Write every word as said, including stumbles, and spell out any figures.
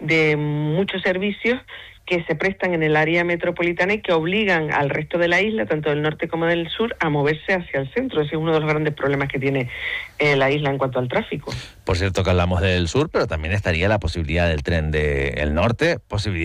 de muchos servicios que se prestan en el área metropolitana y que obligan al resto de la isla, tanto del norte como del sur, a moverse hacia el centro. Ese es uno de los grandes problemas que tiene eh, la isla en cuanto al tráfico. Por cierto que hablamos del sur, pero también estaría la posibilidad del tren del norte, posibilidad